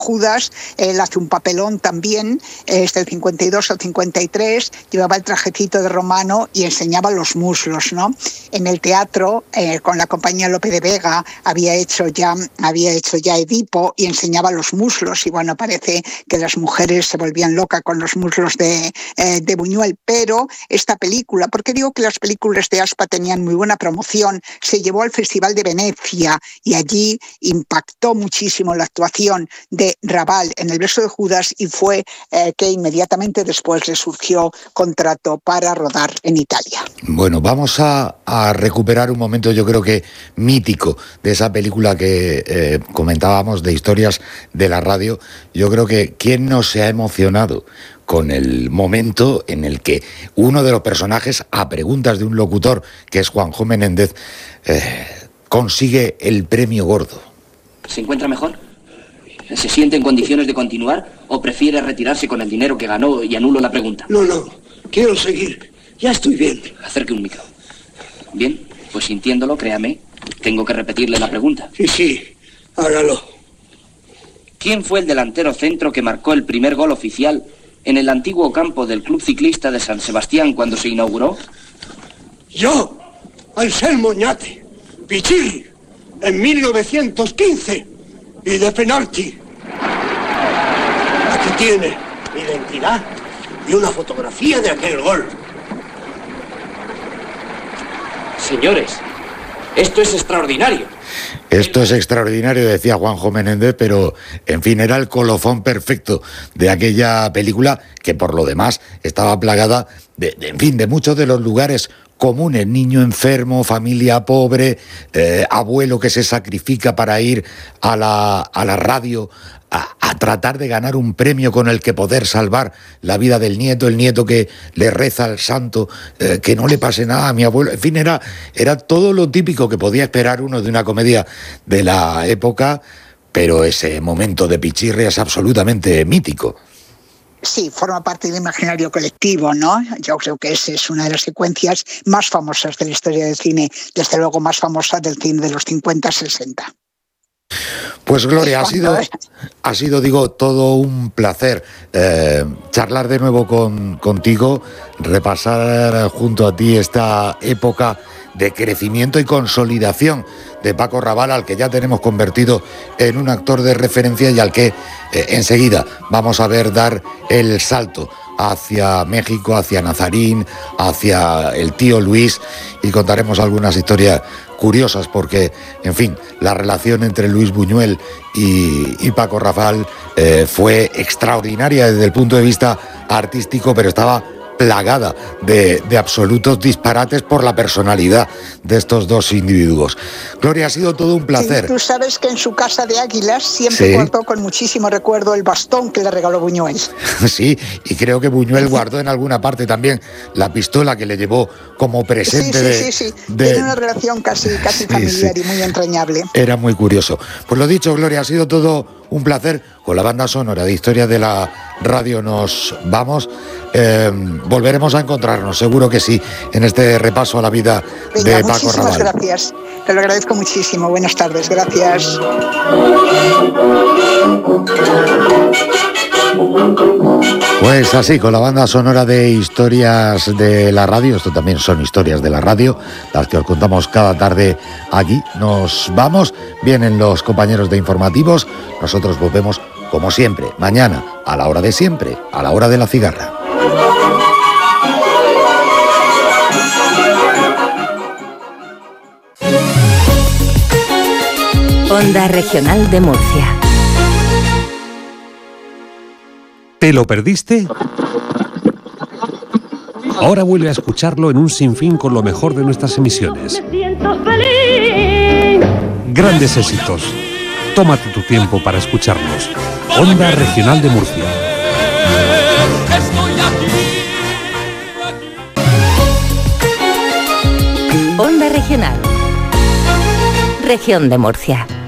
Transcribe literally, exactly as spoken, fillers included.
Judas, él hace un papelón también, es del cincuenta y dos o cincuenta y tres, llevaba el trajecito de romano y enseñaba los muslos, ¿no? En el teatro, eh, con la compañía Lope de Vega, había hecho ya, había hecho ya Edipo y enseñaba los muslos, y bueno, parece que las mujeres se volvían locas con los muslos de, eh, de Buñuel, pero esta película, porque digo que las películas de Aspa tenían muy buena promoción, se llevó al Festival de Venecia y allí impactó muchísimo la actuación de Raval en El beso de Judas, y fue eh, que inmediatamente después le surgió contrato para rodar en Italia. Bueno, vamos a, a recuperar un momento, yo creo que mítico, de esa película que eh, comentábamos de historias de la radio. Yo creo que ¿quién no se ha emocionado con el momento en el que uno de los personajes, a preguntas de un locutor, que es Juanjo Menéndez, eh, consigue el premio gordo? ¿Se encuentra mejor? ¿Se siente en condiciones de continuar o prefiere retirarse con el dinero que ganó y anulo la pregunta? No, no, quiero seguir. Ya estoy bien. Acerque un micro. Bien, pues sintiéndolo, créame, tengo que repetirle la pregunta. Sí, sí, hágalo. ¿Quién fue el delantero centro que marcó el primer gol oficial en el antiguo campo del Club Ciclista de San Sebastián cuando se inauguró? Yo, Anselmo Oñate, Pichilli, en mil novecientos quince, y de penalti. Aquí tiene mi identidad y una fotografía de aquel gol. Señores, esto es extraordinario. Esto es extraordinario, decía Juanjo Menéndez, pero, en fin, era el colofón perfecto de aquella película, que por lo demás estaba plagada de, de en fin, de muchos de los lugares comunes: niño enfermo, familia pobre, eh, abuelo que se sacrifica para ir a la, a la radio a, a tratar de ganar un premio con el que poder salvar la vida del nieto, el nieto que le reza al santo, eh, que no le pase nada a mi abuelo. En fin, era, era todo lo típico que podía esperar uno de una comedia de la época, pero ese momento de Pichirri es absolutamente mítico. Sí, forma parte del imaginario colectivo, ¿no? Yo creo que esa es una de las secuencias más famosas de la historia del cine, desde luego más famosa del cine de los cincuenta sesenta. Pues Gloria, ha sido, ha sido, digo, todo un placer eh, charlar de nuevo con, contigo, repasar junto a ti esta época de crecimiento y consolidación de Paco Raval, al que ya tenemos convertido en un actor de referencia y al que eh, enseguida vamos a ver dar el salto hacia México, hacia Nazarín, hacia el tío Luis, y contaremos algunas historias curiosas porque, en fin, la relación entre Luis Buñuel y, y Paco Raval eh, fue extraordinaria desde el punto de vista artístico, pero estaba plagada de, de absolutos disparates por la personalidad de estos dos individuos. Gloria, ha sido todo un placer. Sí, tú sabes que en su casa de Águilas siempre sí. guardó con muchísimo recuerdo el bastón que le regaló Buñuel. Sí, y creo que Buñuel guardó en alguna parte también la pistola que le llevó como presente. Sí, sí, de, sí, sí. De... Tiene una relación casi, casi sí, familiar sí. y muy entrañable. Era muy curioso. Pues lo dicho, Gloria, ha sido todo un placer. Con la banda sonora de Historia de la Radio nos vamos. Eh, volveremos a encontrarnos, seguro que sí, en este repaso a la vida Venga, de Paco Raval. Muchísimas gracias. Te lo agradezco muchísimo. Buenas tardes. Gracias. Pues así, con la banda sonora de Historias de la Radio, esto también son historias de la radio, las que os contamos cada tarde aquí. Nos vamos, vienen los compañeros de informativos, nosotros volvemos como siempre, mañana, a la hora de siempre, a la hora de la cigarra. Onda Regional de Murcia. ¿Te lo perdiste? Ahora vuelve a escucharlo en un sinfín con lo mejor de nuestras emisiones. Grandes éxitos. Tómate tu tiempo para escucharlos. Onda Regional de Murcia. Onda Regional. Región de Murcia.